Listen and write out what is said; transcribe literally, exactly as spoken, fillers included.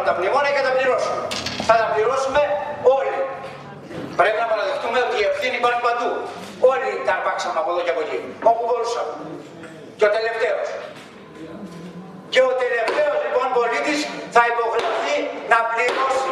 από τα μνημόνια και θα τα πληρώσουμε. Θα τα πληρώσουμε όλοι. Πρέπει να παραδεχτούμε ότι η ευθύνη υπάρχει παντού. Όλοι τα αρπάξαμε από εδώ και από εκεί, όπου μπορούσαμε. Και ο τελευταίος. Και ο τελευταίος λοιπόν πολίτης θα υποχρεωθεί να πληρώσει